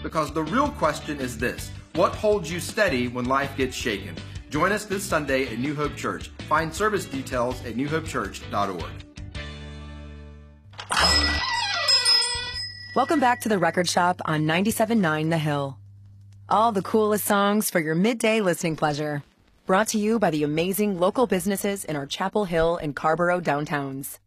because the real question is this: what holds you steady when life gets shaken? Join us this Sunday at New Hope Church. Find service details at newhopechurch.org. Welcome back to the Record Shop on 97.9 The Hill. All the coolest songs for your midday listening pleasure. Brought to you by the amazing local businesses in our Chapel Hill and Carborough downtowns.